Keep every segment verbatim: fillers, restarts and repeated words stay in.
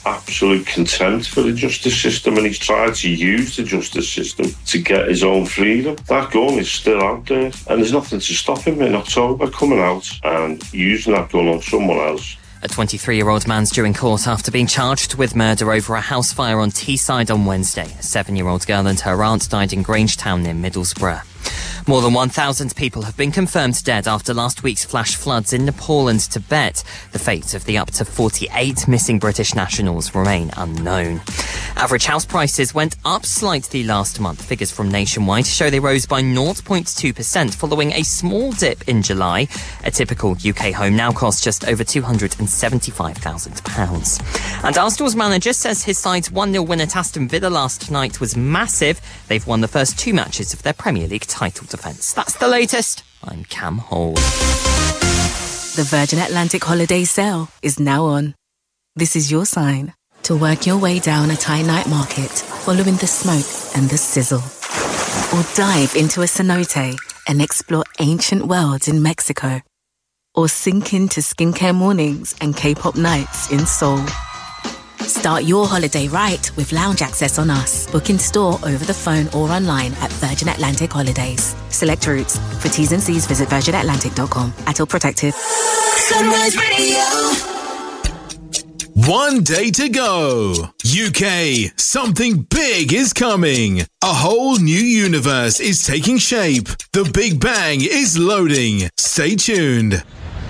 absolute contempt for the justice system, and he's tried to use the justice system to get his own freedom. That gun is still out there, and there's nothing to stop him in October coming out and using that gun on someone else. A twenty-three-year-old man's due in court after being charged with murder over a house fire on Teesside on Wednesday. A seven-year-old girl and her aunt died in Grangetown near Middlesbrough. More than one thousand people have been confirmed dead after last week's flash floods in Nepal and Tibet. The fate of the up to forty-eight missing British nationals remain unknown. Average house prices went up slightly last month. Figures from Nationwide show they rose by zero point two percent following a small dip in July. A typical U K home now costs just over two hundred seventy-five thousand pounds. And Arsenal's manager says his side's one nil win at Aston Villa last night was massive. They've won the first two matches of their Premier League title defence. That's the latest. I'm Cam Hall. The Virgin Atlantic holiday sale is now on. This is your sign to work your way down a Thai night market, following the smoke and the sizzle. Or dive into a cenote and explore ancient worlds in Mexico. Or sink into skincare mornings and K-pop nights in Seoul. Start your holiday right with lounge access on us. Book in store, over the phone or online at Virgin Atlantic Holidays. Select routes. For T's and C's, visit virgin atlantic dot com. Atoll Protected. Sunrise Radio. One day to go. U K, something big is coming. A whole new universe is taking shape. The Big Bang is loading. Stay tuned.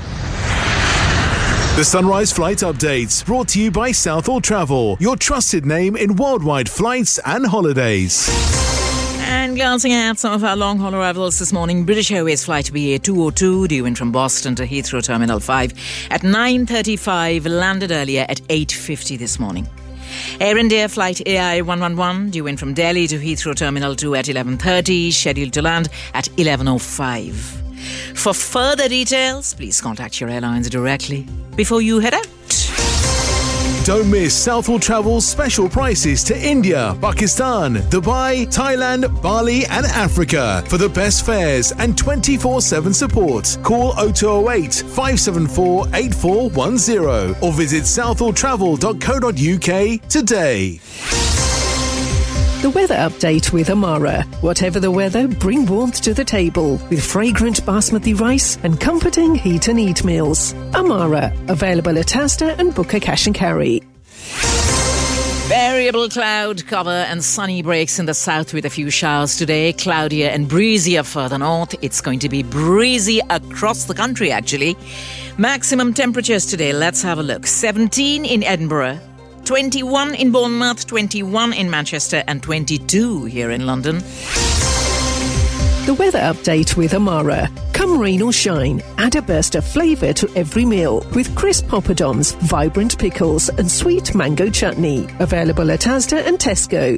The Sunrise Flight Updates, brought to you by Southall Travel, your trusted name in worldwide flights and holidays. And glancing at some of our long-haul arrivals this morning, British Airways flight B A two oh two due in from Boston to Heathrow Terminal five at nine thirty-five, landed earlier at eight fifty this morning. Air India flight A I one one one due in from Delhi to Heathrow Terminal two at eleven thirty, scheduled to land at eleven oh five. For further details, please contact your airlines directly before you head out. Don't miss Southall Travel's special prices to India, Pakistan, Dubai, Thailand, Bali and Africa for the best fares and twenty-four seven support. Call oh two oh eight, five seven four, eight four one oh or visit southall travel dot co dot uk today. The weather update with Amara. Whatever the weather, bring warmth to the table with fragrant basmati rice and comforting heat and eat meals. Amara, available at Asda and Booker Cash and Carry. Variable cloud cover and sunny breaks in the south with a few showers today. Cloudier and breezier further north. It's going to be breezy across the country, actually. Maximum temperatures today, let's have a look. seventeen in Edinburgh, twenty-one in Bournemouth, twenty-one in Manchester and twenty-two here in London. The weather update with Amara. Come rain or shine, add a burst of flavour to every meal with crisp poppadoms, vibrant pickles and sweet mango chutney. Available at Asda and Tesco.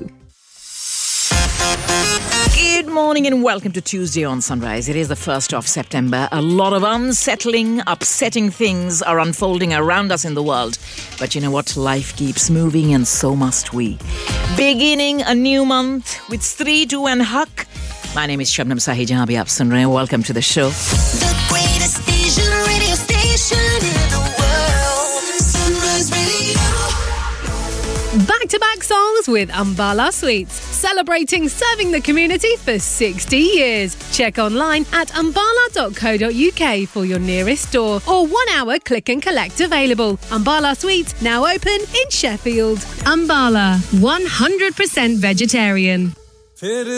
Good morning and welcome to Tuesday on Sunrise. It is the first of September. A lot of unsettling, upsetting things are unfolding around us in the world. But you know what? Life keeps moving and so must we. Beginning a new month with Stree two and Huck. My name is Shabnam Sahi Jahan bhi aap sun rahe hain. Welcome to the show. The greatest Asian radio station in the world. Sunrise Radio. Back-to-back songs with Ambala Sweets, celebrating serving the community for sixty years. Check online at ambala dot co dot uk for your nearest store or one hour click and collect available. Ambala Sweets now open in Sheffield. Ambala, one hundred percent vegetarian.